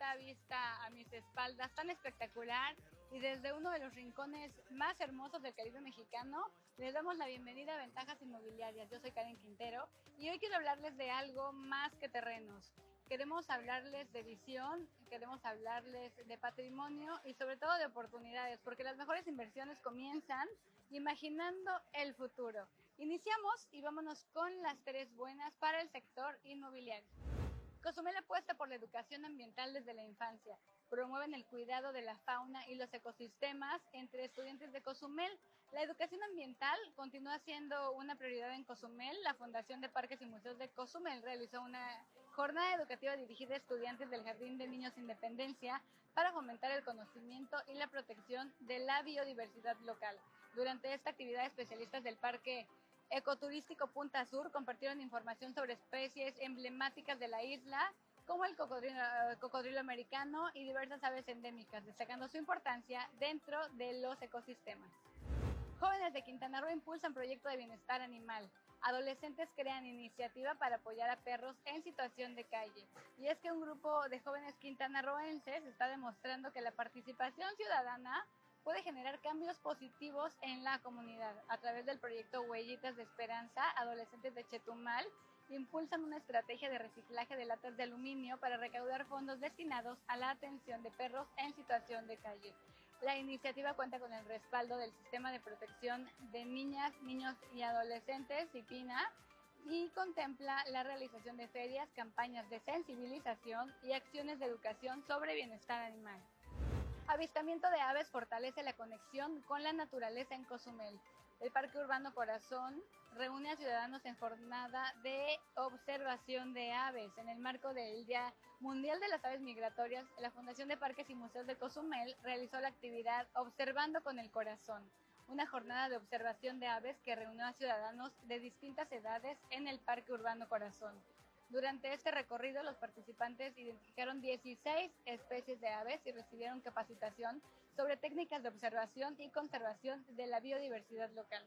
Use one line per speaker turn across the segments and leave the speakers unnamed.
esta vista a mis espaldas tan espectacular y desde uno de los rincones más hermosos del Caribe mexicano, les damos la bienvenida a Ventajas Inmobiliarias. Yo soy Karen Quintero y hoy quiero hablarles de algo más que terrenos. Queremos hablarles de visión, queremos hablarles de patrimonio y sobre todo de oportunidades, porque las mejores inversiones comienzan imaginando el futuro. Iniciamos y vámonos con las tres buenas para el sector inmobiliario. Cozumel apuesta por la educación ambiental desde la infancia. Promueven el cuidado de la fauna y los ecosistemas entre estudiantes de Cozumel. La educación ambiental continúa siendo una prioridad en Cozumel. La Fundación de Parques y Museos de Cozumel realizó una jornada educativa dirigida a estudiantes del Jardín de Niños Independencia para fomentar el conocimiento y la protección de la biodiversidad local. Durante esta actividad, especialistas del Parque Ecoturístico Punta Sur compartieron información sobre especies emblemáticas de la isla, como el cocodrilo americano y diversas aves endémicas, destacando su importancia dentro de los ecosistemas. Jóvenes de Quintana Roo impulsan proyecto de bienestar animal. Adolescentes crean iniciativa para apoyar a perros en situación de calle. Y es que un grupo de jóvenes quintanarroenses está demostrando que la participación ciudadana puede generar cambios positivos en la comunidad. A través del proyecto Huellitas de Esperanza, adolescentes de Chetumal impulsan una estrategia de reciclaje de latas de aluminio para recaudar fondos destinados a la atención de perros en situación de calle. La iniciativa cuenta con el respaldo del Sistema de Protección de Niñas, Niños y Adolescentes, SIPINA, y contempla la realización de ferias, campañas de sensibilización y acciones de educación sobre bienestar animal. Avistamiento de aves fortalece la conexión con la naturaleza en Cozumel. El Parque Urbano Corazón reúne a ciudadanos en jornada de observación de aves. En el marco del Día Mundial de las Aves Migratorias, la Fundación de Parques y Museos de Cozumel realizó la actividad Observando con el Corazón, una jornada de observación de aves que reunió a ciudadanos de distintas edades en el Parque Urbano Corazón. Durante este recorrido, los participantes identificaron 16 especies de aves y recibieron capacitación sobre técnicas de observación y conservación de la biodiversidad local.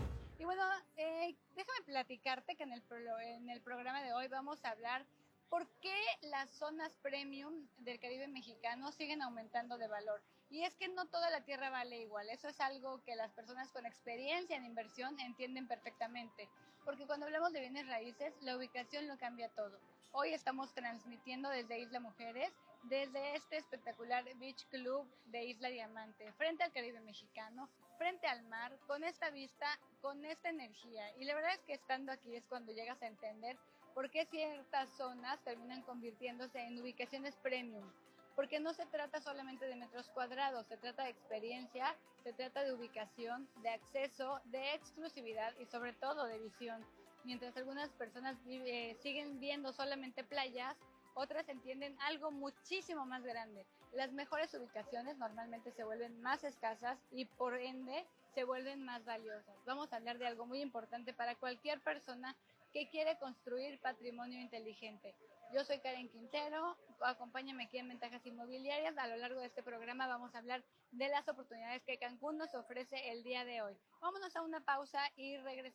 Y bueno, déjame platicarte que en el programa de hoy vamos a hablar por qué las zonas premium del Caribe mexicano siguen aumentando de valor. Y es que no toda la tierra vale igual. Eso es algo que las personas con experiencia en inversión entienden perfectamente. Porque cuando hablamos de bienes raíces, la ubicación lo cambia todo. Hoy estamos transmitiendo desde Isla Mujeres, desde este espectacular Beach Club de Isla Diamante, frente al Caribe mexicano, frente al mar, con esta vista, con esta energía. Y la verdad es que estando aquí es cuando llegas a entender por qué ciertas zonas terminan convirtiéndose en ubicaciones premium. Porque no se trata solamente de metros cuadrados, se trata de experiencia, se trata de ubicación, de acceso, de exclusividad y sobre todo de visión. Mientras algunas personas siguen viendo solamente playas, otras entienden algo muchísimo más grande. Las mejores ubicaciones normalmente se vuelven más escasas y por ende se vuelven más valiosas. Vamos a hablar de algo muy importante para cualquier persona que quiere construir patrimonio inteligente. Yo soy Karen Quintero, acompáñame aquí en Ventajas Inmobiliarias. A lo largo de este programa vamos a hablar de las oportunidades que Cancún nos ofrece el día de hoy. Vámonos a una pausa y regresamos.